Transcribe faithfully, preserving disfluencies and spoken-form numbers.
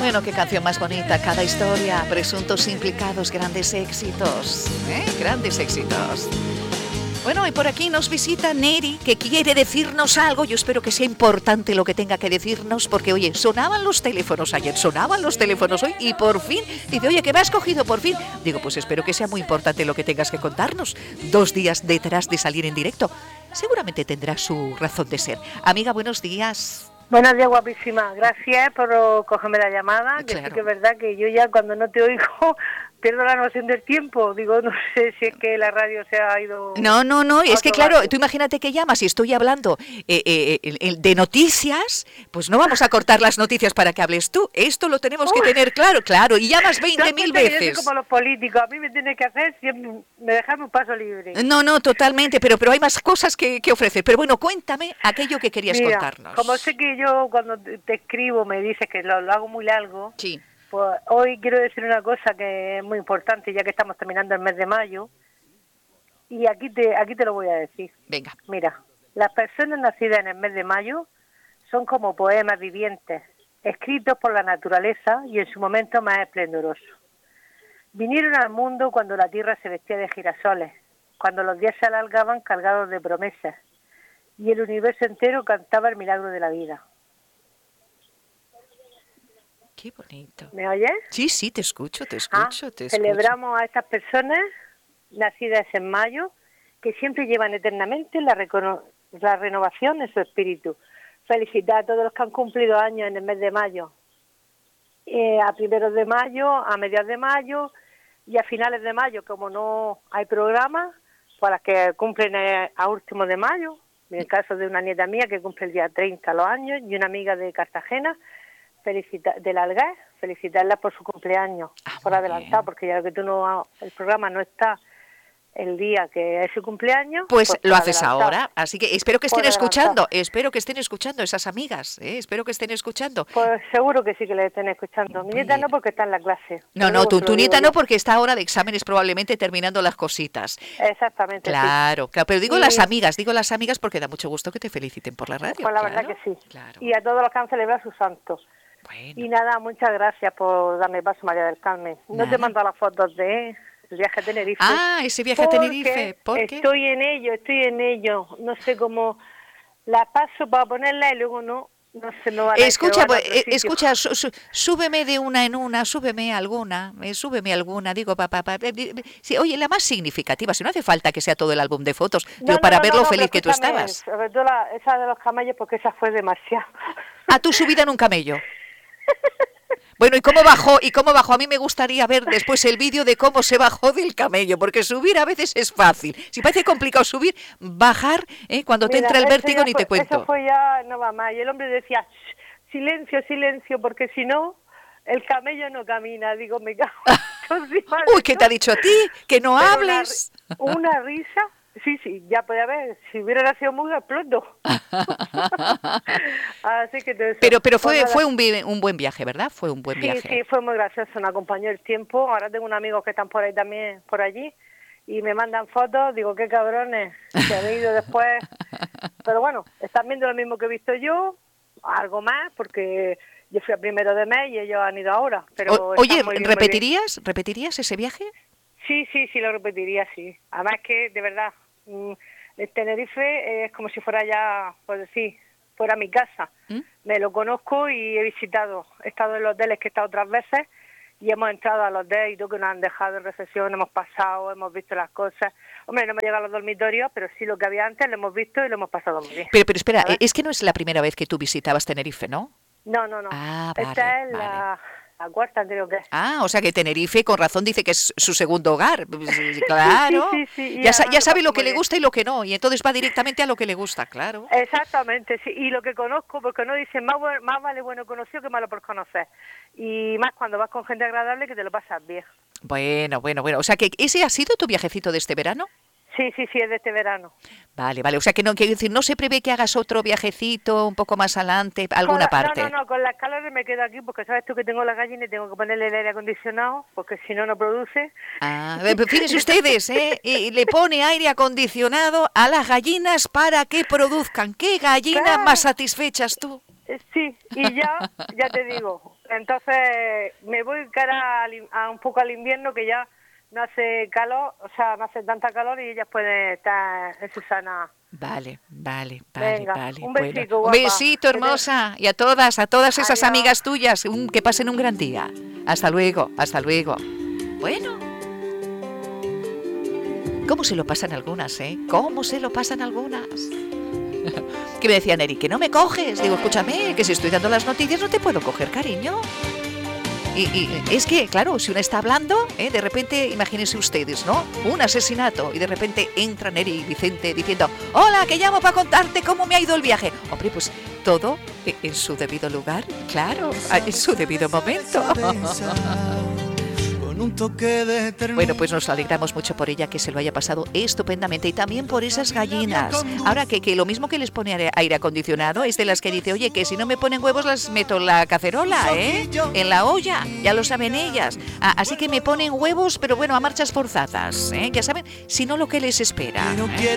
Bueno, qué canción más bonita, cada historia, presuntos implicados, grandes éxitos, ¿eh? Grandes éxitos. Bueno, y por aquí nos visita Neri, que quiere decirnos algo. Yo espero que sea importante lo que tenga que decirnos, porque, oye, sonaban los teléfonos ayer, sonaban los teléfonos hoy, y por fin, dice, oye, que me has cogido por fin. Digo, pues espero que sea muy importante lo que tengas que contarnos. Dos días detrás de salir en directo. Seguramente tendrá su razón de ser. Amiga, buenos días. Buenos días, guapísima. Gracias por cogerme la llamada. Que Claro. sí que es verdad que yo ya cuando no te oigo pierdo la noción del tiempo. Digo, no sé si es que la radio se ha ido... No, no, no, es que otro claro, barrio. tú imagínate que llamas y estoy hablando eh, eh, el- el de noticias, pues no vamos a cortar las noticias para que hables tú. Esto lo tenemos que Uy. tener claro, claro, y llamas ¿Te veinte das mil cuenta que yo soy veces. como los políticos? A mí me tiene que hacer siempre, me dejarme un paso libre. No, no, totalmente, pero, pero hay más cosas que, que ofrecer. Pero bueno, cuéntame aquello que querías Mira, contarnos. como sé que yo cuando te te escribo me dices que lo, lo hago muy largo, Sí. pues hoy quiero decir una cosa que es muy importante, ya que estamos terminando el mes de mayo, y aquí te, aquí te lo voy a decir. Venga. Mira, las personas nacidas en el mes de mayo son como poemas vivientes, escritos por la naturaleza y en su momento más esplendoroso. Vinieron al mundo cuando la tierra se vestía de girasoles, cuando los días se alargaban cargados de promesas, y el universo entero cantaba el milagro de la vida. Qué bonito. ¿Me oyes? Sí, sí, te escucho, te Ah, escucho, te escucho. celebramos a estas personas nacidas en mayo que siempre llevan eternamente la, recono- la renovación en su espíritu. Felicitar a todos los que han cumplido años en el mes de mayo, eh, a primeros de mayo, a mediados de mayo y a finales de mayo, como no hay programa, para que cumplen eh, a últimos de mayo. En el caso de una nieta mía que cumple el día treinta los años y una amiga de Cartagena, felicita del Algar, felicitarla por su cumpleaños, Ah, por muy adelantado, bien. porque ya que tú no, el programa no está el día que es su cumpleaños, Pues por lo haces adelantado. ahora, así que espero que Por estén escuchando, adelantado. espero que estén escuchando esas amigas, ¿eh? Espero que estén escuchando. Pues seguro que sí que le estén escuchando. Mi nieta Bueno. no, porque está en la clase. No, pero no, luego tu, se lo tu digo nieta yo. no, porque está ahora de exámenes probablemente terminando las cositas. Exactamente, Claro, claro, pero digo Y- las amigas, digo las amigas porque da mucho gusto que te feliciten por la radio. sí. Pues la claro, verdad que sí. Claro. Y a todos los que han celebrado sus santos. Bueno, Y nada, muchas gracias por darme paso, María del Carmen. No Nada. te mando las fotos de el viaje a Tenerife. Ah, ese viaje a porque Tenerife, ¿por qué? Estoy en ello, estoy en ello. No sé cómo la paso para ponerla y luego no, no se me van a Escucha, ir, se van a pues, otro eh, sitio. escucha, su- su- súbeme de una en una, súbeme alguna, eh, súbeme alguna, digo, papá, pa, pa, eh, eh, sí, oye, la más significativa, si no hace falta que sea todo el álbum de fotos, No, digo, no, para no, ver no, lo no, feliz pero que tú escúchame, estabas. sobre todo la- esa de los camellos, porque esa fue demasiado. A tu subida en un camello. Bueno, ¿y cómo bajó? ¿Y cómo bajó? A mí me gustaría ver después el vídeo de cómo se bajó del camello, porque subir a veces es fácil. Si parece complicado subir, bajar, ¿eh? Cuando te Mira, entra el eso vértigo ya ni fue- te cuento. Eso fue ya, no va más. Y el hombre decía, "Shh, silencio, silencio, porque si no, el camello no camina". Digo, me cago encima de Uy, ¿qué todo. te ha dicho a ti? Que no Pero hables. Una, ri- una risa, sí, sí, ya puede haber, si hubiera nacido muda, exploto. Así que te Pero, pero Pues fue, nada. fue un, vi- un buen viaje, ¿verdad? Fue un buen Sí, viaje. sí, fue muy gracioso, me acompañó el tiempo. Ahora tengo unos amigos que están por ahí también, por allí, y me mandan fotos. Digo, qué cabrones, se han ido después. Pero bueno, están viendo lo mismo que he visto yo, algo más, porque yo fui a primero de mes y ellos han ido ahora. Pero O- están oye, muy bien, muy bien. ¿repetirías? ¿Repetirías ese viaje? Sí, sí, sí, lo repetiría, sí. Además que, de verdad, mm, el Tenerife es como si fuera ya, por decir, fuera mi casa. ¿Mm? Me lo conozco y he visitado. He estado en los hoteles que he estado otras veces y hemos entrado a los hoteles y tú que nos han dejado en recepción, hemos pasado, hemos visto las cosas. Hombre, no me llegado a los dormitorios, pero sí lo que había antes lo hemos visto y lo hemos pasado muy bien. Pero, pero espera, ¿Sabes? es que no es la primera vez que tú visitabas Tenerife, ¿no? No, no, no. Ah, Esta vale, es vale. la, la cuarta, creo que es. Ah, o sea que Tenerife, con razón, dice que es su segundo hogar. Sí, claro. Sí, sí, sí, y Ya, sa- además ya lo sabe paso lo que muy le bien. gusta y lo que no, y entonces va directamente a lo que le gusta, claro. Exactamente, sí, y lo que conozco, porque no dicen más, bu- más vale bueno conocido que malo por conocer. Y más cuando vas con gente agradable que te lo pasas bien. Bueno, bueno, bueno. O sea que ese ha sido tu viajecito de este verano. Sí, sí, sí, es de este verano. Vale, vale. O sea que no quiero decir, no se prevé que hagas otro viajecito un poco más adelante, alguna Con la- parte. No, no, no, con las calores me quedo aquí porque sabes tú que tengo la gallina y tengo que ponerle el aire acondicionado porque si no, no produce. Ah, eh, pues fíjense ustedes, ¿eh? Y le pone aire acondicionado a las gallinas para que produzcan. ¿Qué gallinas Claro. más satisfechas tú? Eh, Sí, y ya, ya te digo, Entonces me voy cara al in- a un poco al invierno, que ya no hace calor, o sea, no hace tanta calor y ellas pueden estar en su sana. Vale, vale, vale, Venga, vale. un Bueno, besito, un guapa. besito, Que te- hermosa. Y a todas, a todas esas Adiós. amigas tuyas, un- que pasen un gran día. Hasta luego, hasta luego. Bueno. ¿Cómo se lo pasan algunas, eh? ¿Cómo se lo pasan algunas? Que me decían, Eri, que no me coges. Digo, escúchame, que si estoy dando las noticias no te puedo coger, cariño. Y, y es que, claro, si uno está hablando, ¿eh? De repente, imagínense ustedes, ¿no? Un asesinato y de repente entra Neri y Vicente diciendo, hola, que llamo para contarte cómo me ha ido el viaje. Hombre, pues todo en su debido lugar, claro, en su debido momento. Un toque de ternura. Bueno, pues nos alegramos mucho por ella, que se lo haya pasado estupendamente, y también por esas gallinas. Ahora que, que lo mismo que les pone aire, aire acondicionado es de las que dice, oye, que si no me ponen huevos las meto en la cacerola, ¿eh? En la olla, ya lo saben ellas. Ah, así que me ponen huevos, pero bueno, a marchas forzadas, ¿eh? Ya saben, si no lo que les espera, ¿eh?